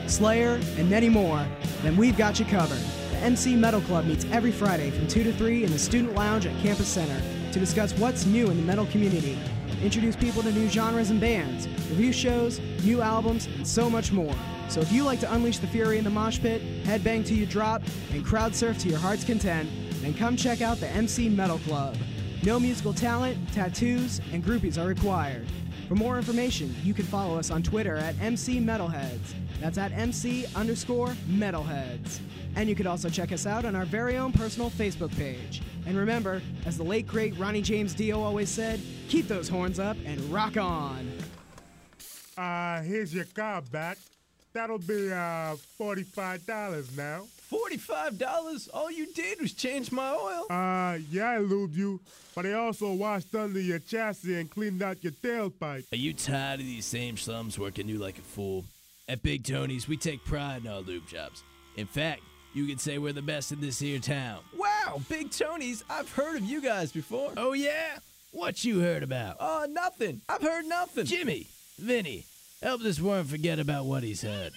Slayer, and many more, then we've got you covered. The MC Metal Club meets every Friday from 2 to 3 in the Student Lounge at Campus Center to discuss what's new in the metal community, introduce people to new genres and bands, review shows, new albums, and so much more. So if you like to unleash the fury in the mosh pit, headbang till you drop, and crowd surf to your heart's content, then come check out the MC Metal Club. No musical talent, tattoos, and groupies are required. For more information, you can follow us on Twitter at MC Metalheads. That's at MC_Metalheads. And you could also check us out on our very own personal Facebook page. And remember, as the late great Ronnie James Dio always said, keep those horns up and rock on. Here's your car back. That'll be $45 now. $45? All you did was change my oil? Yeah, I lubed you, but I also washed under your chassis and cleaned out your tailpipe. Are you tired of these same slums working you like a fool? At Big Tony's, we take pride in our lube jobs. In fact, you could say we're the best in this here town. Wow, Big Tony's? I've heard of you guys before. Oh, yeah? What you heard about? Nothing. I've heard nothing. Jimmy, Vinny, help this worm forget about what he's heard.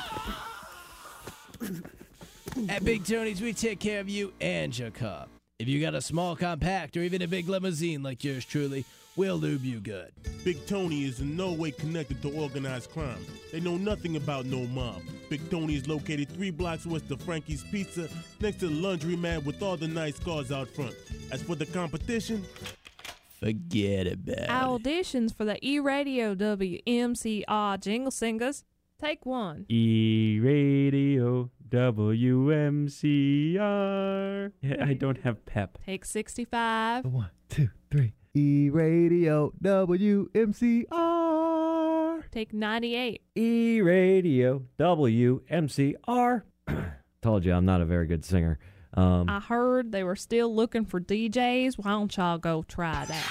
At Big Tony's, we take care of you and your car. If you got a small compact or even a big limousine like yours truly, we'll lube you good. Big Tony is in no way connected to organized crime. They know nothing about no mob. Big Tony is located 3 blocks west of Frankie's Pizza, next to the laundromat with all the nice cars out front. As for the competition, forget about it. Auditions for the E-Radio WMCR Jingle Singers. Take 1. E-Radio WMCR. I don't have pep. Take 65. 1, 2, 3. E-Radio WMCR. Take 98. E-Radio WMCR. Told you I'm not a very good singer. I heard they were still looking for DJs. Why don't y'all go try that?